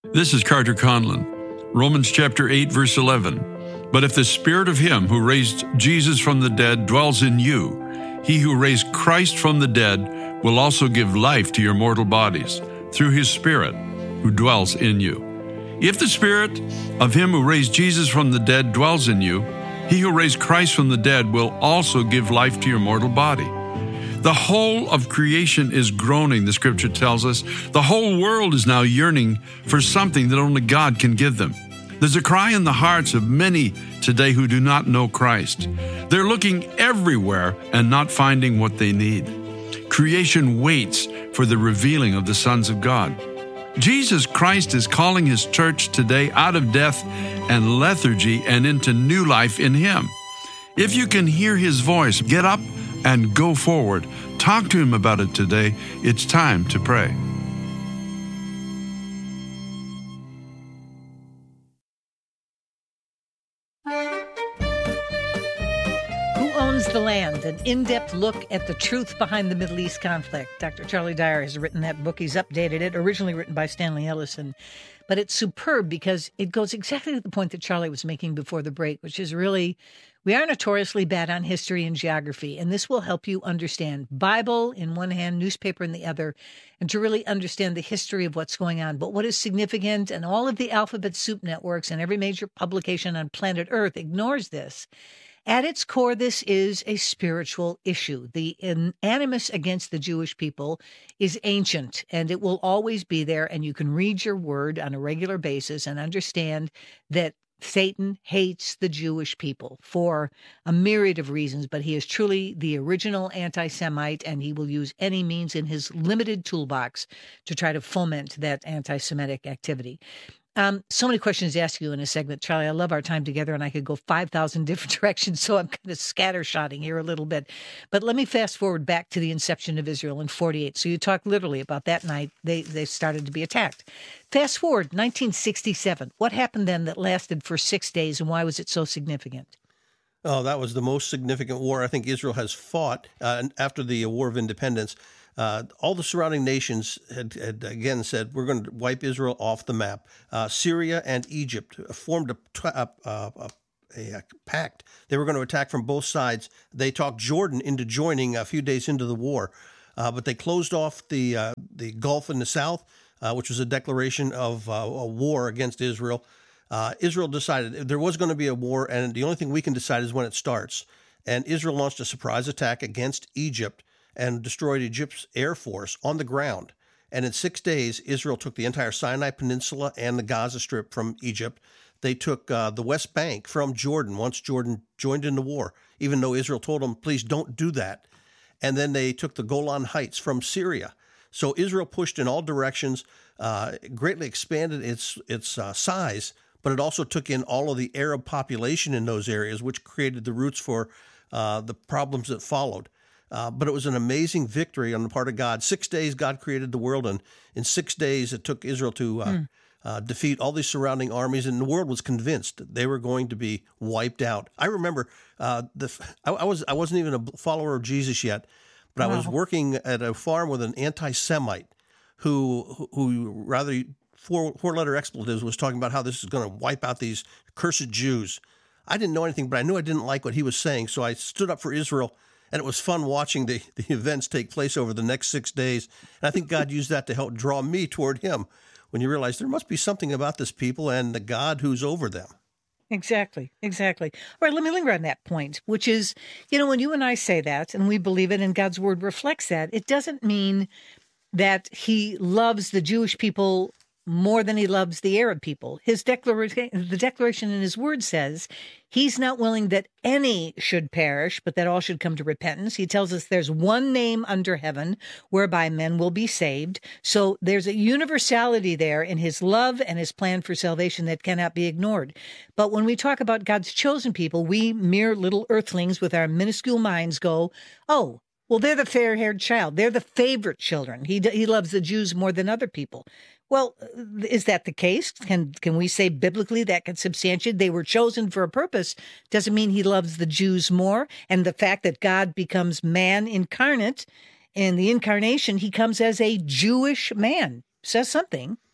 This is Carter Conlon. Romans chapter 8, verse 11. But if the spirit of him who raised Jesus from the dead dwells in you, he who raised Christ from the dead will also give life to your mortal bodies through his spirit who dwells in you. If the spirit of him who raised Jesus from the dead dwells in you, he who raised Christ from the dead will also give life to your mortal body. The whole of creation is groaning, the scripture tells us. The whole world is now yearning for something that only God can give them. There's a cry in the hearts of many today who do not know Christ. They're looking everywhere and not finding what they need. Creation waits for the revealing of the sons of God. Jesus Christ is calling his church today out of death and lethargy and into new life in him. If you can hear his voice, get up and go forward. Talk to him about it today. It's time to pray. Who Owns the Land? An in-depth look at the truth behind the Middle East conflict. Dr. Charlie Dyer has written that book. He's updated it, originally written by Stanley Ellison. But it's superb because it goes exactly to the point that Charlie was making before the break, which is really, we are notoriously bad on history and geography, and this will help you understand Bible in one hand, newspaper in the other, and to really understand the history of what's going on. But what is significant, and all of the alphabet soup networks and every major publication on planet Earth ignores this. At its core, this is a spiritual issue. The animus against the Jewish people is ancient, and it will always be there, and you can read your word on a regular basis and understand that Satan hates the Jewish people for a myriad of reasons, but he is truly the original anti-Semite, and he will use any means in his limited toolbox to try to foment that anti-Semitic activity. So many questions to ask you in a segment, Charlie. I love our time together, and I could go 5,000 different directions, so I'm kind of scattershotting here a little bit. But let me fast forward back to the inception of Israel in 48. So you talk literally about that night they started to be attacked. Fast forward, 1967. What happened then that lasted for 6 days, and why was it so significant? Oh, that was the most significant war I think Israel has fought after the War of Independence. All the surrounding nations had again said, we're going to wipe Israel off the map. Syria and Egypt formed a pact. They were going to attack from both sides. They talked Jordan into joining a few days into the war, but they closed off the Gulf in the south, which was a declaration of a war against Israel. Israel decided there was going to be a war, and the only thing we can decide is when it starts. And Israel launched a surprise attack against Egypt and destroyed Egypt's air force on the ground. And in 6 days, Israel took the entire Sinai Peninsula and the Gaza Strip from Egypt. They took the West Bank from Jordan once Jordan joined in the war, even though Israel told them, please don't do that. And then they took the Golan Heights from Syria. So Israel pushed in all directions, greatly expanded its size, but it also took in all of the Arab population in those areas, which created the roots for the problems that followed. But it was an amazing victory on the part of God. 6 days, God created the world, and in 6 days, it took Israel to defeat all these surrounding armies, and the world was convinced they were going to be wiped out. I remember I wasn't even a follower of Jesus yet, but I was working at a farm with an anti-Semite who rather four-letter expletives was talking about how this is going to wipe out these cursed Jews. I didn't know anything, but I knew I didn't like what he was saying, so I stood up for Israel. And it was fun watching the events take place over the next 6 days. And I think God used that to help draw me toward him when you realize there must be something about this people and the God who's over them. Exactly. All right, let me linger on that point, which is, when you and I say that, and we believe it, and God's word reflects that, it doesn't mean that he loves the Jewish people more than he loves the Arab people. The declaration in his word says he's not willing that any should perish, but that all should come to repentance. He tells us there's one name under heaven whereby men will be saved. So there's a universality there in his love and his plan for salvation that cannot be ignored. But when we talk about God's chosen people, we mere little earthlings with our minuscule minds go, oh, well, they're the fair-haired child. They're the favorite children. He loves the Jews more than other people. Well, is that the case? Can we say biblically that can substantiate they were chosen for a purpose? Doesn't mean he loves the Jews more. And the fact that God becomes man incarnate, in the incarnation, he comes as a Jewish man, says something.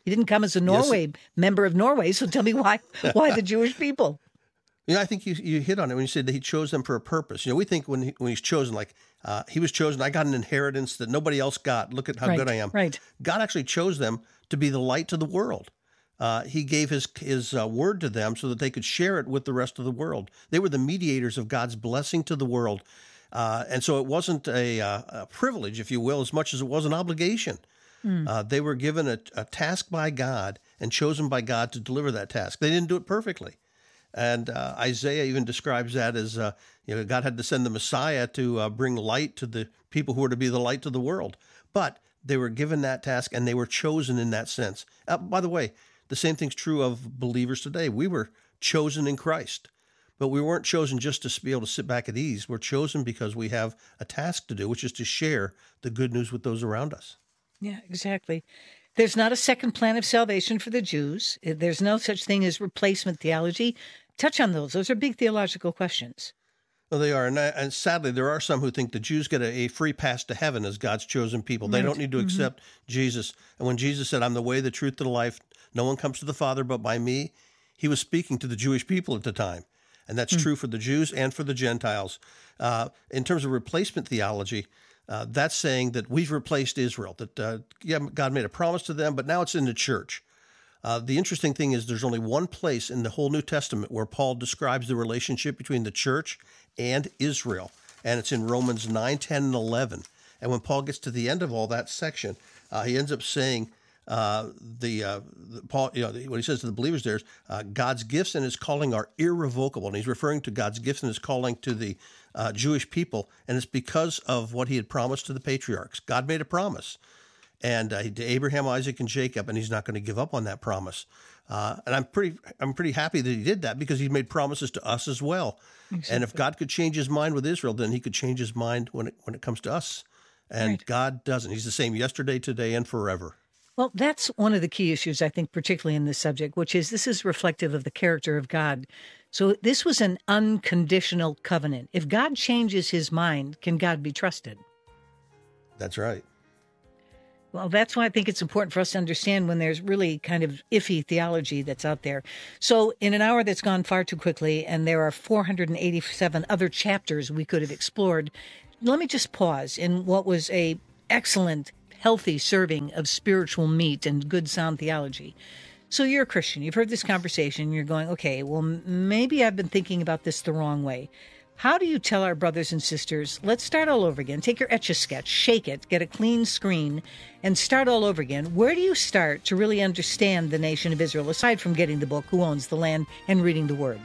He didn't come as a member of Norway. So tell me why the Jewish people? Yeah, I think you hit on it when you said that he chose them for a purpose. We think when he's chosen, like he was chosen, I got an inheritance that nobody else got. Look at how good I am. Right. God actually chose them to be the light to the world. He gave his word to them so that they could share it with the rest of the world. They were the mediators of God's blessing to the world. And so it wasn't a privilege, if you will, as much as it was an obligation. They were given a task by God and chosen by God to deliver that task. They didn't do it perfectly. And Isaiah even describes that as, God had to send the Messiah to bring light to the people who were to be the light to the world. But they were given that task and they were chosen in that sense. By the way, the same thing's true of believers today. We were chosen in Christ, but we weren't chosen just to be able to sit back at ease. We're chosen because we have a task to do, which is to share the good news with those around us. Yeah, exactly. There's not a second plan of salvation for the Jews. There's no such thing as replacement theology. Touch on those. Those are big theological questions. Well, they are. And sadly, there are some who think the Jews get a free pass to heaven as God's chosen people. They don't need to accept Jesus. And when Jesus said, I'm the way, the truth, and the life, no one comes to the Father but by me, he was speaking to the Jewish people at the time. And that's true for the Jews and for the Gentiles. In terms of replacement theology, that's saying that we've replaced Israel, that God made a promise to them, but now it's in the church. The interesting thing is there's only one place in the whole New Testament where Paul describes the relationship between the church and Israel, and it's in Romans 9, 10, and 11. And when Paul gets to the end of all that section, he ends up saying, Paul, what he says to the believers there is, God's gifts and his calling are irrevocable. And he's referring to God's gifts and his calling to the Jewish people, and it's because of what he had promised to the patriarchs. God made a promise. And to Abraham, Isaac, and Jacob, and he's not going to give up on that promise. And I'm pretty happy that he did that because he made promises to us as well. Exactly. And if God could change his mind with Israel, then he could change his mind when it comes to us. And God doesn't. He's the same yesterday, today, and forever. Well, that's one of the key issues, I think, particularly in this subject, which is this is reflective of the character of God. So this was an unconditional covenant. If God changes his mind, can God be trusted? That's right. Well, that's why I think it's important for us to understand when there's really kind of iffy theology that's out there. So in an hour that's gone far too quickly, and there are 487 other chapters we could have explored, let me just pause in what was a excellent, healthy serving of spiritual meat and good, sound theology. So you're a Christian. You've heard this conversation. You're going, okay, well, maybe I've been thinking about this the wrong way. How do you tell our brothers and sisters, let's start all over again. Take your Etch-a-Sketch, shake it, get a clean screen, and start all over again. Where do you start to really understand the nation of Israel, aside from getting the book, Who Owns the Land, and reading the Word?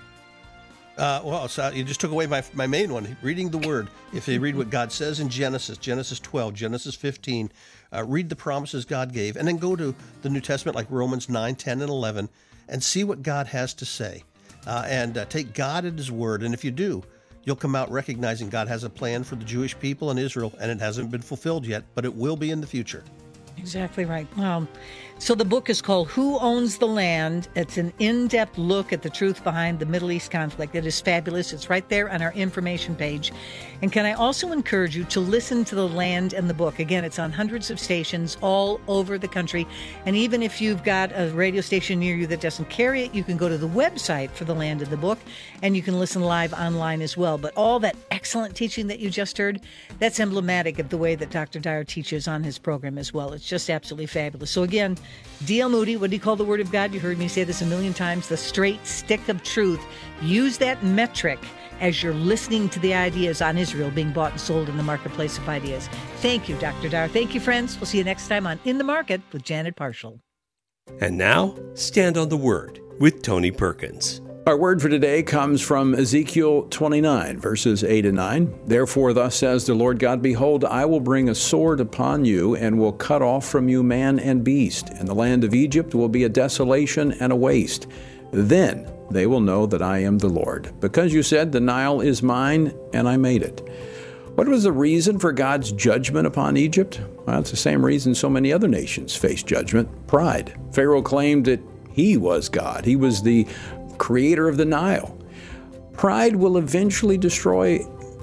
So you just took away my main one, reading the Word. If you read what God says in Genesis 12, Genesis 15, read the promises God gave, and then go to the New Testament like Romans 9, 10, and 11, and see what God has to say. And take God at his word. And if you do, you'll come out recognizing God has a plan for the Jewish people and Israel, and it hasn't been fulfilled yet, but it will be in the future. Exactly right. So the book is called Who Owns the Land? It's an in-depth look at the truth behind the Middle East conflict. It is fabulous. It's right there on our information page. And can I also encourage you to listen to The Land and the Book? Again, it's on hundreds of stations all over the country. And even if you've got a radio station near you that doesn't carry it, you can go to the website for The Land and the Book, and you can listen live online as well. But all that excellent teaching that you just heard, that's emblematic of the way that Dr. Dyer teaches on his program as well. It's just absolutely fabulous. So again, D.L. Moody, what do you call the Word of God? You heard me say this a million times, the straight stick of truth. Use that metric as you're listening to the ideas on Israel being bought and sold in the marketplace of ideas. Thank you, Dr. Dyer. Thank you, friends. We'll see you next time on In the Market with Janet Parshall. And now, Stand on the Word with Tony Perkins. Our word for today comes from Ezekiel 29, verses 8 and 9. Therefore, thus says the Lord God, behold, I will bring a sword upon you, and will cut off from you man and beast, and the land of Egypt will be a desolation and a waste. Then they will know that I am the Lord, because you said, the Nile is mine, and I made it. What was the reason for God's judgment upon Egypt? Well, it's the same reason so many other nations face judgment: pride. Pharaoh claimed that he was God. He was the creator of the Nile. Pride will eventually destroy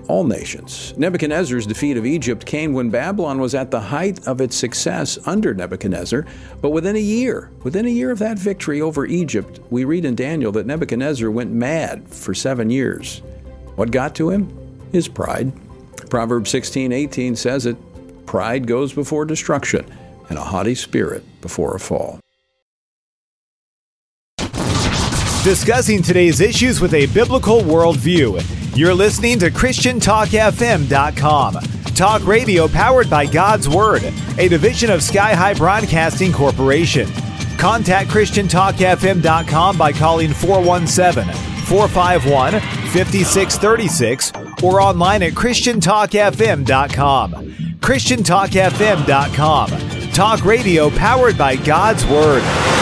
all nations. Nebuchadnezzar's defeat of Egypt came when Babylon was at the height of its success under Nebuchadnezzar. But within a year of that victory over Egypt, we read in Daniel that Nebuchadnezzar went mad for 7 years. What got to him? His pride. Proverbs 16:18 says it, "Pride goes before destruction, and a haughty spirit before a fall." Discussing today's issues with a biblical worldview. You're listening to ChristianTalkFM.com. Talk radio powered by God's Word, a division of Sky High Broadcasting Corporation. Contact ChristianTalkFM.com by calling 417-451-5636 or online at ChristianTalkFM.com. ChristianTalkFM.com. Talk radio powered by God's Word.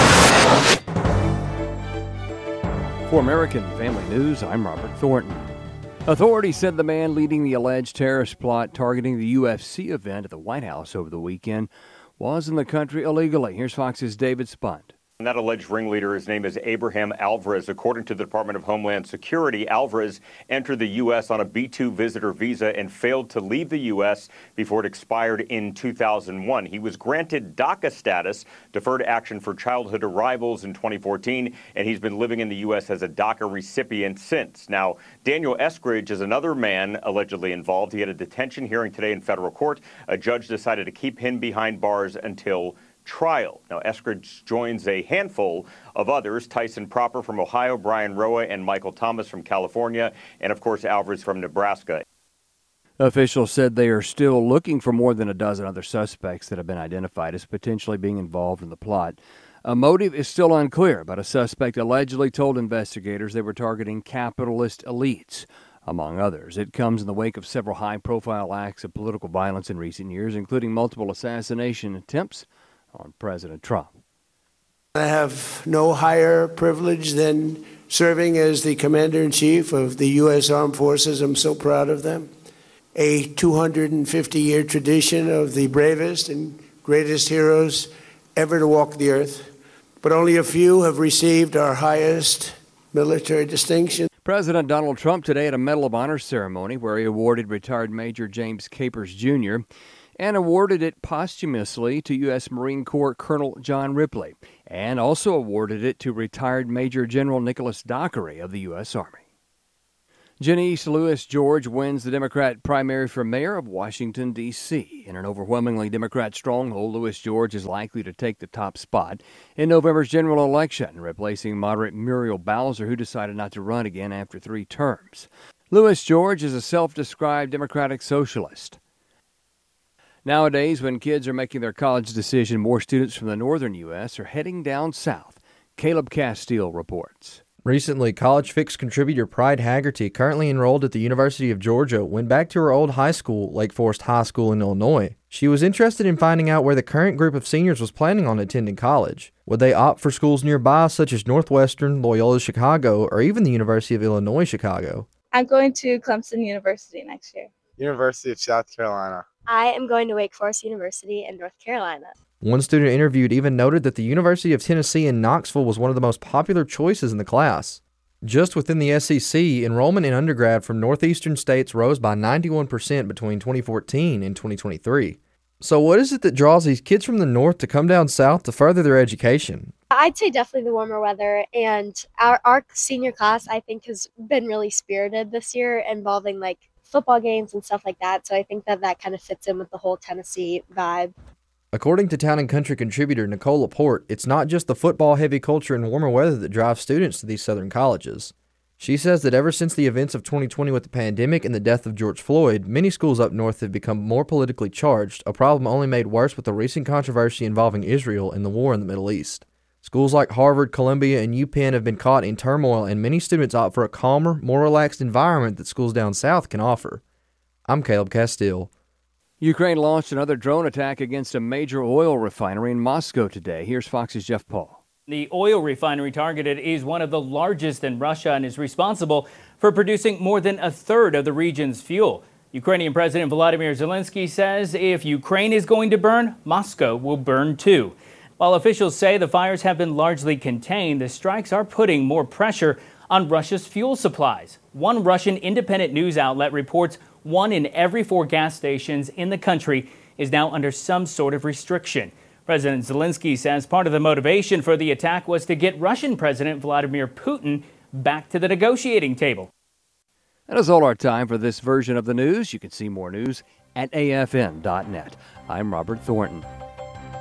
For American Family News, I'm Robert Thornton. Authorities said the man leading the alleged terrorist plot targeting the UFC event at the White House over the weekend was in the country illegally. Here's Fox's David Spunt. And that alleged ringleader, his name is Abraham Alvarez. According to the Department of Homeland Security, Alvarez entered the U.S. on a B-2 visitor visa and failed to leave the U.S. before it expired in 2001. He was granted DACA status, deferred action for childhood arrivals, in 2014, and he's been living in the U.S. as a DACA recipient since. Now, Daniel Eskridge is another man allegedly involved. He had a detention hearing today in federal court. A judge decided to keep him behind bars until trial. Now, Eskridge joins a handful of others, Tyson Proper from Ohio, Brian Roa, and Michael Thomas from California, and of course Alvarez from Nebraska. Officials said they are still looking for more than a dozen other suspects that have been identified as potentially being involved in the plot. A motive is still unclear, but a suspect allegedly told investigators they were targeting capitalist elites, among others. It comes in the wake of several high-profile acts of political violence in recent years, including multiple assassination attempts on President Trump. I have no higher privilege than serving as the Commander-in-Chief of the U.S. Armed Forces. I'm so proud of them. A 250-year tradition of the bravest and greatest heroes ever to walk the earth. But only a few have received our highest military distinction. President Donald Trump today at a Medal of Honor ceremony where he awarded retired Major James Capers Jr. and awarded it posthumously to U.S. Marine Corps Colonel John Ripley, and also awarded it to retired Major General Nicholas Dockery of the U.S. Army. Janice Lewis George wins the Democrat primary for mayor of Washington, D.C. In an overwhelmingly Democrat stronghold, Lewis George is likely to take the top spot in November's general election, replacing moderate Muriel Bowser, who decided not to run again after 3 terms. Lewis George is a self-described Democratic socialist. Nowadays, when kids are making their college decision, more students from the northern U.S. are heading down south. Caleb Castile reports. Recently, College Fix contributor Pride Haggerty, currently enrolled at the University of Georgia, went back to her old high school, Lake Forest High School in Illinois. She was interested in finding out where the current group of seniors was planning on attending college. Would they opt for schools nearby, such as Northwestern, Loyola Chicago, or even the University of Illinois Chicago? I'm going to Clemson University next year. University of South Carolina. I am going to Wake Forest University in North Carolina. One student interviewed even noted that the University of Tennessee in Knoxville was one of the most popular choices in the class. Just within the SEC, enrollment in undergrad from northeastern states rose by 91% between 2014 and 2023. So what is it that draws these kids from the north to come down south to further their education? I'd say definitely the warmer weather, and our senior class, I think, has been really spirited this year, involving football games and stuff like that. So I think that kind of fits in with the whole Tennessee vibe. According to Town & Country contributor Nicole Laporte, it's not just the football-heavy culture and warmer weather that drives students to these southern colleges. She says that ever since the events of 2020 with the pandemic and the death of George Floyd, many schools up north have become more politically charged, a problem only made worse with the recent controversy involving Israel and the war in the Middle East. Schools like Harvard, Columbia, and UPenn have been caught in turmoil, and many students opt for a calmer, more relaxed environment that schools down south can offer. I'm Caleb Castile. Ukraine launched another drone attack against a major oil refinery in Moscow today. Here's Fox's Jeff Paul. The oil refinery targeted is one of the largest in Russia and is responsible for producing more than a third of the region's fuel. Ukrainian President Volodymyr Zelensky says if Ukraine is going to burn, Moscow will burn too. While officials say the fires have been largely contained, the strikes are putting more pressure on Russia's fuel supplies. One Russian independent news outlet reports 1 in every 4 gas stations in the country is now under some sort of restriction. President Zelensky says part of the motivation for the attack was to get Russian President Vladimir Putin back to the negotiating table. That is all our time for this version of the news. You can see more news at afn.net. I'm Robert Thornton.